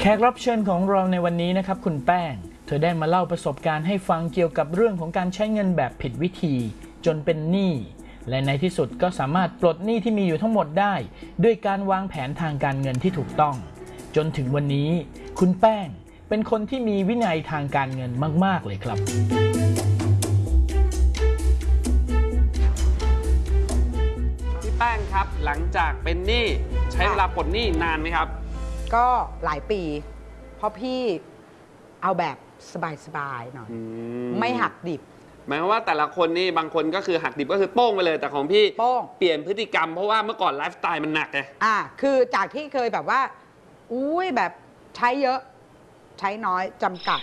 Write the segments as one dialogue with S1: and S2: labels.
S1: แขกรับเชิญของเราในวันนี้นะครับคุณแป้งเธอได้มาเล่าประสบการณ์ให้ฟังเกี่ยวกับเรื่องของการใช้เงินแบบผิดวิธีจนเป็นหนี้และในที่สุดก็สามารถปลดหนี้ที่มีอยู่ทั้งหมดได้ด้วยการวางแผนทางการเงินที่ถูกต้องจนถึงวันนี้คุณแป้งเป็นคนที่มีวินัยทางการเงินมากๆเลยครับ
S2: พี่แป้งครับหลังจากเป็นหนี้ใช้เวลาปลดหนี้นานไหมครับ
S3: ก็หลายปีเพราะพี่เอาแบบสบายๆหน่อยไม่หักดิบ
S2: หมายความว่าแต่ละคนนี่บางคนก็คือหักดิบก็คือโป้งไปเลยแต่ของพี่
S3: โป้ง
S2: เปลี่ยนพฤติกรรมเพราะว่าเมื่อก่อนไลฟ์สไตล์มันหนักไง
S3: คือจากที่เคยแบบว่าอุ้ยแบบใช้เยอะใช้น้อยจำกัด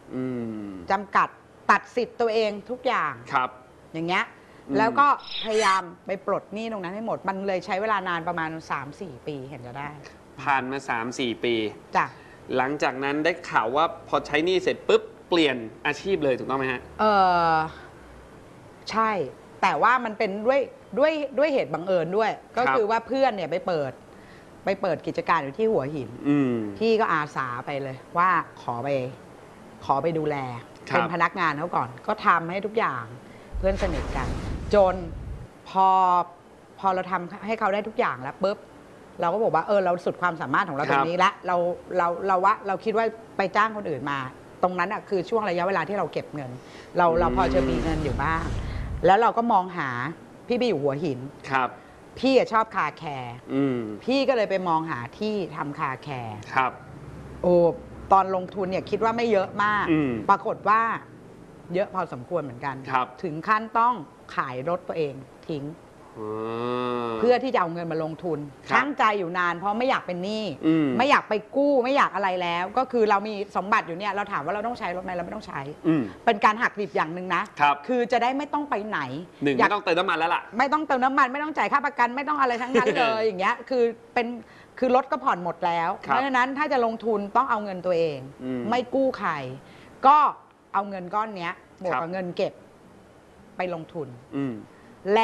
S3: ตัดสิทธิ์ตัวเองทุกอย่าง
S2: ครับ
S3: อย่างเงี้ยแล้วก็พยายามไปปลดหนี้ตรงนั้นให้หมดมันเลยใช้เวลานานประมาณ 3-4 ปีเห็นจะได้
S2: ผ่านมา 3-4 ปี
S3: จ้ะ
S2: หลังจากนั้นได้ข่าวว่าพอใช้หนี้เสร็จปุ๊บเปลี่ยนอาชีพเลยถูกต้องไหมฮะ
S3: ใช่แต่ว่ามันเป็นด้วยเหตุบังเอิญด้วยก็คือว่าเพื่อนเนี่ยไปเปิดกิจการอยู่ที่หัวหินพี่ก็อาสาไปเลยว่าขอไปดูแลเป็นพนักงานเขาก่อนก็ทำให้ทุกอย่างเพื่อนสนิทกันจนพอเราทำให้เขาได้ทุกอย่างแล้วปุ๊บเราก็บอกว่าเราสุดความสามารถของเราตรงนี้ละเราคิดว่าไปจ้างคนอื่นมาตรงนั้นอ่ะคือช่วงระยะเวลาที่เราเก็บเงินเราพอจะมีเงินอยู่บ้างแล้วเราก็มองหาพี่ไปอยู่หัวหิน
S2: ครับ
S3: พี่ชอบคาแคร์พี่ก็เลยไปมองหาที่ทำคาแคร์
S2: ครับ
S3: ตอนลงทุนเนี่ยคิดว่าไม่เยอะมากปรากฏว่าเยอะพอสมควรเหมือนกันถึงขั้นต้องขายรถตัวเองทิ้งเพื่อที่จะเอาเงินมาลงทุนตั้งใจอยู่นานเพราะไม่อยากเป็นหนี้ไม่อยากไปกู้ไม่อยากอะไรแล้วก็คือเรามีสมบัติอยู่เนี่ยเราถามว่าเราต้องใช้รถไหมเราไม่ต้องใช้เป็นการหักดิบอย่างหนึ่งนะคือจะได้ไม่ต้องไปไหน
S2: ไม่ต้องเติมน้ำมันแล้วล่ะ
S3: ไม่ต้องเติมน้ำมันไม่ต้องจ่ายค่าประกันไม่ต้องอะไรทั้งนั้นเลยอย่างเงี้ยคือรถก็ผ่อนหมดแล้วเพราะฉะนั้นถ้าจะลงทุนต้องเอาเงินตัวเองไม่กู้ใครก็เอาเงินก้อนเนี้ยบวกกับเงินเก็บไปลงทุน